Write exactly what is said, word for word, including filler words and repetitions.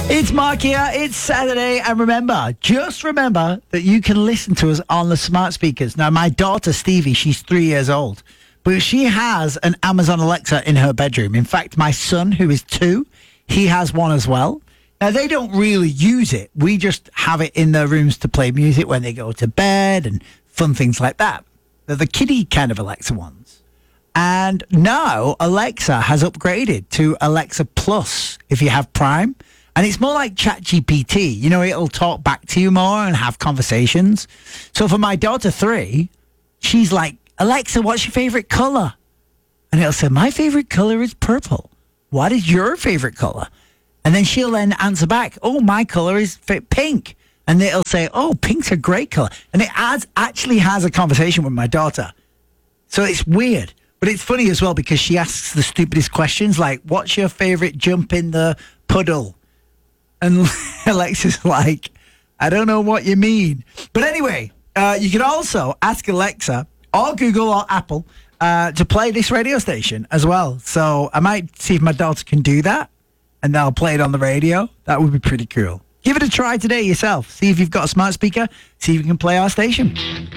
It's Mark here. It's Saturday. And remember, just remember that you can listen to us on the smart speakers. Now, my daughter, Stevie, she's three years old, but she has an Amazon Alexa in her bedroom. In fact, my son, who is two, he has one as well. Now, they don't really use it. We just have it in their rooms to play music when they go to bed and fun things like that. They're the kiddie kind of Alexa ones. And now Alexa has upgraded to Alexa Plus if you have Prime. And it's more like ChatGPT. You know, it'll talk back to you more and have conversations. So for my daughter, three, she's like, Alexa, what's your favorite color? And it'll say, my favorite color is purple. What is your favorite color? And then she'll then answer back, oh, my color is pink. And it'll say, oh, pink's a great color. And it has, actually has a conversation with my daughter. So it's weird. But it's funny as well because she asks the stupidest questions like, what's your favorite jump in the puddle? And Alexa's like, I don't know what you mean. But anyway, uh, you can also ask Alexa or Google or Apple uh, to play this radio station as well. So I might see if my daughter can do that and they'll play it on the radio. That would be pretty cool. Give it a try today yourself. See if you've got a smart speaker. See if you can play our station.